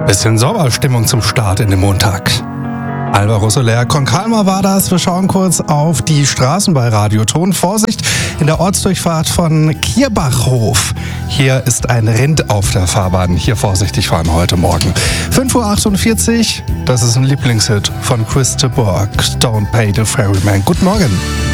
Bisschen Sommerstimmung zum Start in den Montag. Alvaro Soler, con calma war das. Wir schauen kurz auf die Straßen bei Radioton. Vorsicht in der Ortsdurchfahrt von Kierbachhof. Hier ist ein Rind auf der Fahrbahn. Hier vorsichtig fahren heute Morgen. 5:48 Uhr, das ist ein Lieblingshit von Chris de Burgh. Don't Pay the Ferryman. Guten Morgen.